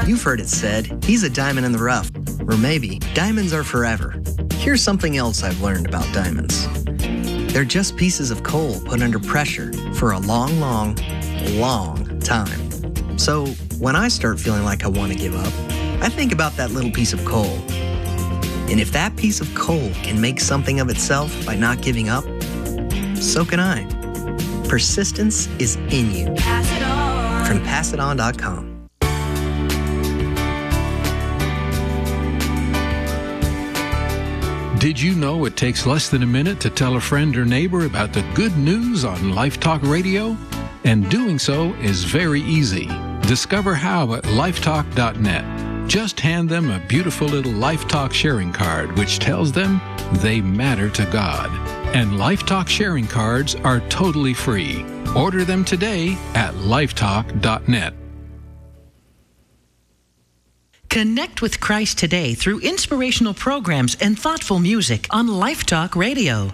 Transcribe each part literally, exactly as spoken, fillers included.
You've heard it said, he's a diamond in the rough. Or maybe, diamonds are forever. Here's something else I've learned about diamonds. They're just pieces of coal put under pressure for a long, long, long time. So when I start feeling like I want to give up, I think about that little piece of coal. And if that piece of coal can make something of itself by not giving up, so can I. Persistence is in you. Pass it on. From pass it on dot com. Did you know it takes less than a minute to tell a friend or neighbor about the good news on Life Talk Radio? And doing so is very easy. Discover how at life talk dot net. Just hand them a beautiful little Life Talk sharing card, which tells them they matter to God. And Life Talk sharing cards are totally free. Order them today at life talk dot net. Connect with Christ today through inspirational programs and thoughtful music on Life Talk Radio.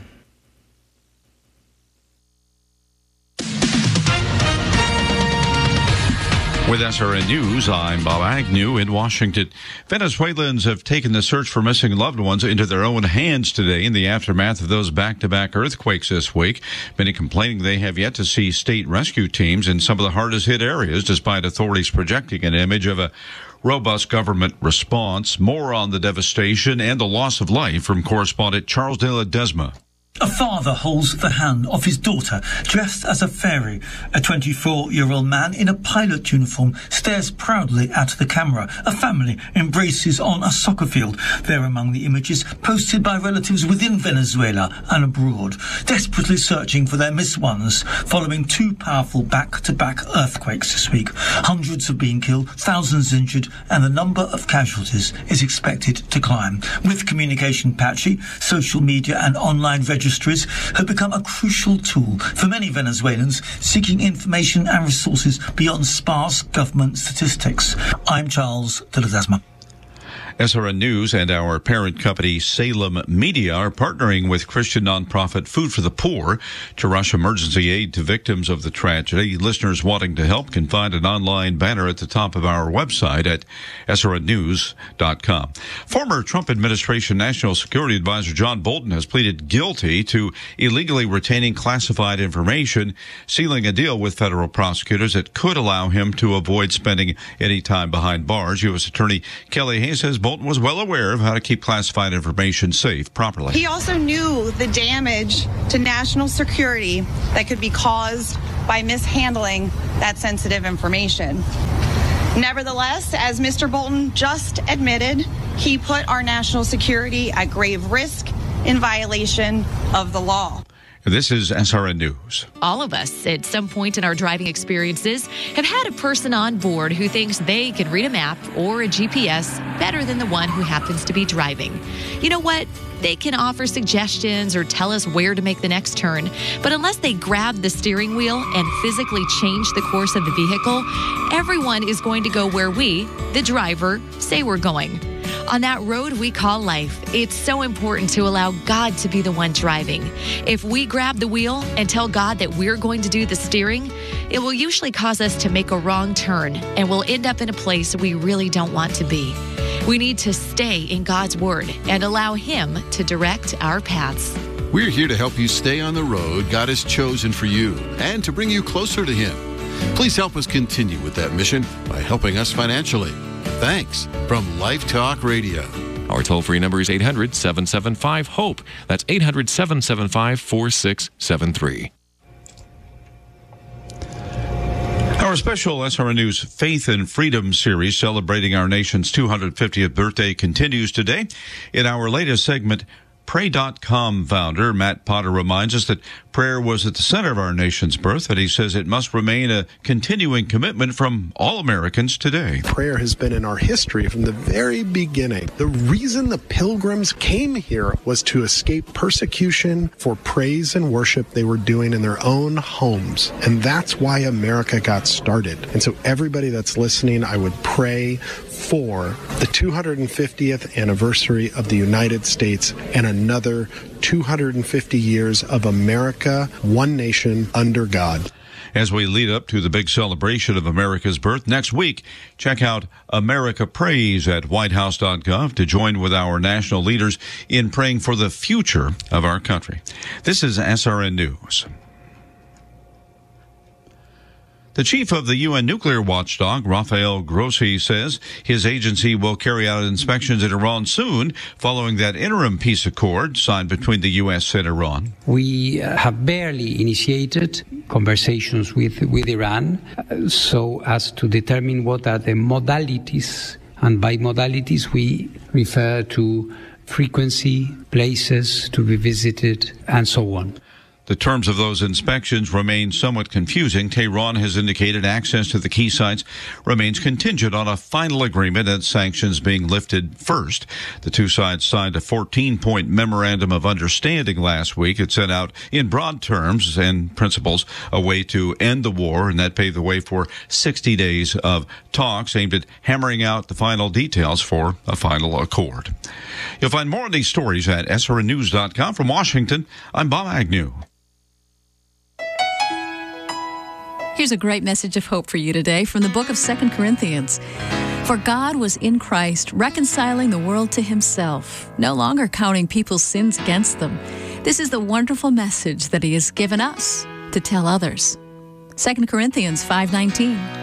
With S R N News, I'm Bob Agnew in Washington. Venezuelans have taken the search for missing loved ones into their own hands today in the aftermath of those back-to-back earthquakes this week. Many complaining they have yet to see state rescue teams in some of the hardest-hit areas, despite authorities projecting an image of a robust government response. More on the devastation and the loss of life from correspondent Charles de Ledesma. A father holds the hand of his daughter, dressed as a fairy. A twenty-four-year-old man in a pilot uniform stares proudly at the camera. A family embraces on a soccer field. They're among the images posted by relatives within Venezuela and abroad, desperately searching for their missed ones following two powerful back-to-back earthquakes this week. Hundreds have been killed, thousands injured, and the number of casualties is expected to climb. With communication patchy, social media and online registration registries have become a crucial tool for many Venezuelans seeking information and resources beyond sparse government statistics. I'm Charles de Ledesma. S R N News and our parent company Salem Media are partnering with Christian nonprofit Food for the Poor to rush emergency aid to victims of the tragedy. Listeners wanting to help can find an online banner at the top of our website at S R N news dot com. Former Trump administration National Security Advisor John Bolton has pleaded guilty to illegally retaining classified information, sealing a deal with federal prosecutors that could allow him to avoid spending any time behind bars. U S Attorney Kelly Hayes says Bolton was well aware of how to keep classified information safe properly. He also knew the damage to national security that could be caused by mishandling that sensitive information. Nevertheless, as Mister Bolton just admitted, he put our national security at grave risk in violation of the law. This is S R N News. All of us, at some point in our driving experiences, have had a person on board who thinks they can read a map or a G P S better than the one who happens to be driving. You know what? They can offer suggestions or tell us where to make the next turn, but unless they grab the steering wheel and physically change the course of the vehicle, everyone is going to go where we, the driver, say we're going. On that road we call life, it's so important to allow God to be the one driving. If we grab the wheel and tell God that we're going to do the steering, it will usually cause us to make a wrong turn and we'll end up in a place we really don't want to be. We need to stay in God's Word and allow Him to direct our paths. We're here to help you stay on the road God has chosen for you and to bring you closer to Him. Please help us continue with that mission by helping us financially. Thanks from Life Talk Radio. Our toll-free number is eight hundred, seven seven five, HOPE. That's eight hundred, seven seven five, four six seven three. Our special S R N News Faith and Freedom series celebrating our nation's two hundred fiftieth birthday continues today. In our latest segment, Pray dot com founder Matt Potter reminds us that prayer was at the center of our nation's birth, and he says it must remain a continuing commitment from all Americans today. Prayer has been in our history from the very beginning. The reason the pilgrims came here was to escape persecution for praise and worship they were doing in their own homes. And that's why America got started. And so everybody that's listening, I would pray for the two hundred fiftieth anniversary of the United States and another two hundred fifty years of America, one nation under God. As we lead up to the big celebration of America's birth next week, check out America Prays at white house dot gov to join with our national leaders in praying for the future of our country. This is S R N News. The chief of the U N nuclear watchdog, Rafael Grossi, says his agency will carry out inspections in Iran soon following that interim peace accord signed between the U S and Iran. We have barely initiated conversations with, with Iran uh, so as to determine what are the modalities, and by modalities we refer to frequency, places to be visited, and so on. The terms of those inspections remain somewhat confusing. Tehran has indicated access to the key sites remains contingent on a final agreement and sanctions being lifted first. The two sides signed a fourteen-point memorandum of understanding last week. It set out in broad terms and principles a way to end the war, and that paved the way for sixty days of talks aimed at hammering out the final details for a final accord. You'll find more of these stories at S R N news dot com. From Washington, I'm Bob Agnew. Here's a great message of hope for you today from the book of Second Corinthians. For God was in Christ, reconciling the world to himself, no longer counting people's sins against them. This is the wonderful message that he has given us to tell others. Second Corinthians five nineteen.